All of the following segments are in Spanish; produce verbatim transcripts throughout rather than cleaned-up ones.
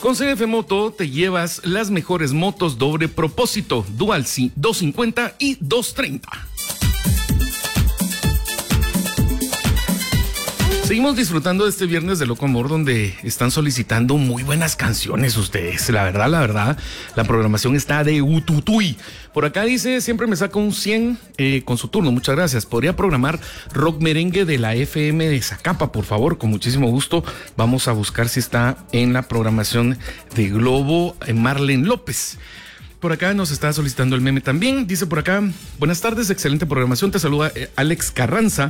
Con C F Moto te llevas las mejores motos doble propósito, Dual doscientos cincuenta y doscientos treinta. Seguimos disfrutando de este viernes de Loco Amor, donde están solicitando muy buenas canciones ustedes. La verdad, la verdad, la programación está de ututuy. Por acá dice, siempre me saca un cien eh, con su turno. Muchas gracias. ¿Podría programar rock merengue de la F M de Zacapa, por favor? Con muchísimo gusto. Vamos a buscar si está en la programación de Globo eh, Marlene López. Por acá nos está solicitando el meme también. Dice por acá, buenas tardes, excelente programación. Te saluda eh, Alex Carranza.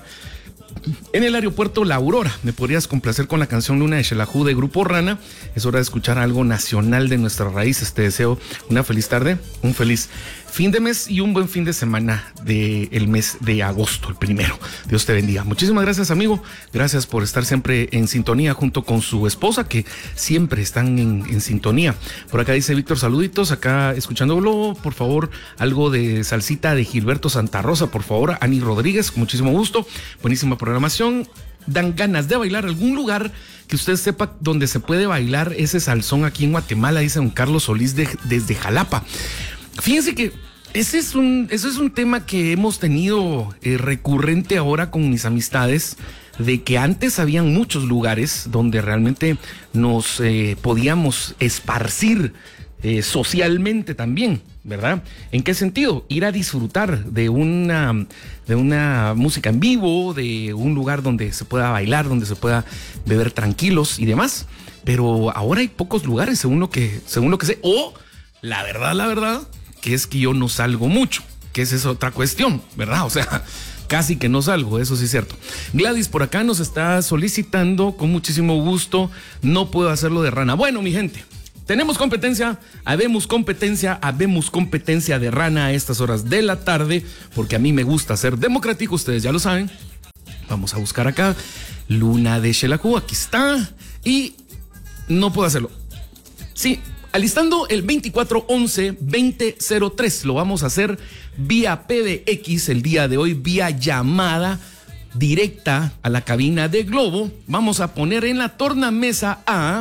En el aeropuerto La Aurora, ¿me podrías complacer con la canción Luna de Xelajú de Grupo Rana? Es hora de escuchar algo nacional de nuestras raíces. Te deseo una feliz tarde, un feliz fin de mes y un buen fin de semana del mes de agosto, el primero. Dios te bendiga. Muchísimas gracias, amigo. Gracias por estar siempre en sintonía junto con su esposa, que siempre están en, en sintonía. Por acá dice Víctor, saluditos. Acá escuchando Globo, por favor, algo de salsita de Gilberto Santa Rosa, por favor. Ani Rodríguez, con muchísimo gusto. Buenísima programación. Dan ganas de bailar algún lugar que usted sepa donde se puede bailar ese salsón aquí en Guatemala, dice don Carlos Solís de, desde Jalapa. Fíjense que ese es un, eso es un tema que hemos tenido eh, recurrente ahora con mis amistades, de que antes habían muchos lugares donde realmente nos eh, podíamos esparcir eh, socialmente también, ¿verdad? ¿En qué sentido? Ir a disfrutar de una, de una música en vivo, de un lugar donde se pueda bailar, donde se pueda beber tranquilos y demás. Pero ahora hay pocos lugares, según lo que, según lo que sé. O, la verdad, la verdad, que es que yo no salgo mucho, que esa es otra cuestión, ¿verdad? O sea, casi que no salgo, eso sí es cierto. Gladys por acá nos está solicitando con muchísimo gusto, no puedo hacerlo de Rana. Bueno, mi gente, tenemos competencia, habemos competencia, habemos competencia de Rana a estas horas de la tarde, porque a mí me gusta ser democrático, ustedes ya lo saben. Vamos a buscar acá, Luna de Xelajú, aquí está, y no puedo hacerlo. Sí, alistando el veinticuatro once veinte cero tres, lo vamos a hacer vía P B X el día de hoy, vía llamada directa a la cabina de Globo. Vamos a poner en la tornamesa a...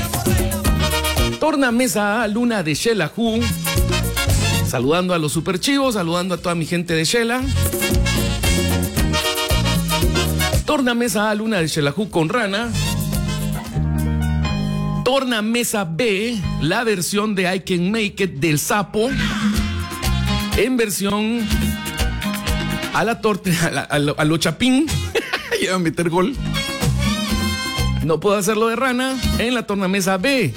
Tornamesa a Luna de Xelajú, saludando a los superchivos, saludando a toda mi gente de Xela. Tornamesa a Luna de Xelajú con Rana. Tornamesa B, la versión de I Can Make It del Sapo, en versión a la torta, a, la, a, lo, a lo chapín. Lleva a meter gol. No puedo hacerlo de Rana en la tornamesa B.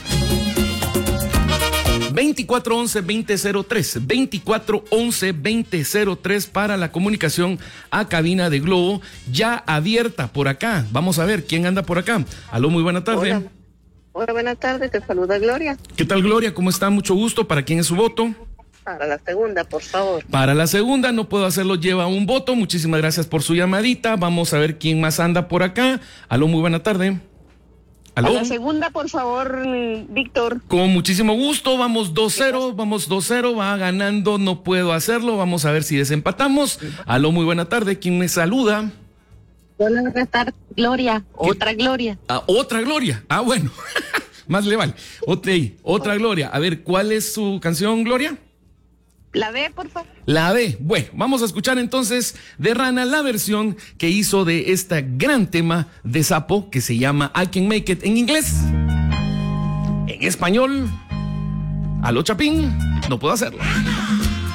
veinticuatro once veinte cero tres, veinticuatro once veinte cero tres para la comunicación a cabina de Globo, ya abierta por acá. Vamos a ver quién anda por acá. Aló, muy buena tarde. Hola, Hola buenas tardes, te saluda Gloria. ¿Qué tal, Gloria? ¿Cómo está? Mucho gusto. ¿Para quién es su voto? Para la segunda, por favor. Para la segunda, no puedo hacerlo, lleva un voto. Muchísimas gracias por su llamadita. Vamos a ver quién más anda por acá. Aló, muy buena tarde. ¿Aló? A la segunda, por favor, Víctor. Con muchísimo gusto, vamos dos cero, vamos dos cero, va ganando, no puedo hacerlo, vamos a ver si desempatamos. Aló, muy buena tarde, ¿quién me saluda? Buenas tardes, Gloria, ¿Qué? otra Gloria. Ah, otra Gloria, ah, bueno, más le vale. Otra, otra Gloria, a ver, ¿cuál es su canción, Gloria? La B, por favor. La B. Bueno, vamos a escuchar entonces de Rana la versión que hizo de este gran tema de Sapo que se llama I Can Make It en inglés. En español, a lo chapín, no puedo hacerlo.